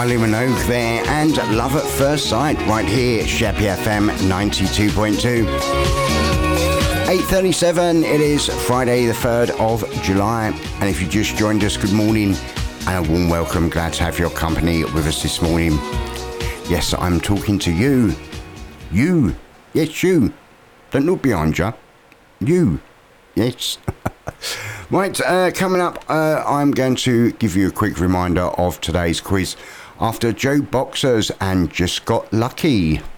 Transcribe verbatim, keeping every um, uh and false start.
Kylie Minogue there, and Love at First Sight right here, Sheppey F M ninety-two point two. eight thirty-seven, it is Friday the third of July, and if you just joined us, good morning and a warm welcome. Glad to have your company with us this morning. Yes, I'm talking to you. You. Yes, you. Don't look behind you. You. Yes. Right, uh, coming up, uh, I'm going to give you a quick reminder of today's quiz after Joe Boxers and Just Got Lucky.